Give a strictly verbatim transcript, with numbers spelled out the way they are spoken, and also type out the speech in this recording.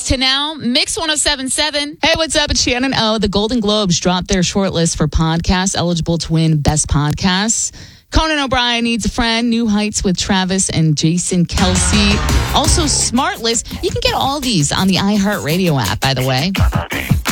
to now. Mix one oh seven point seven. Hey, what's up? It's Shannon O. The Golden Globes dropped their shortlist for podcasts eligible to win Best Podcasts. Conan O'Brien Needs a Friend, New Heights with Travis and Jason Kelsey. Also, Smartlist. You can get all these on the iHeartRadio app, by the way.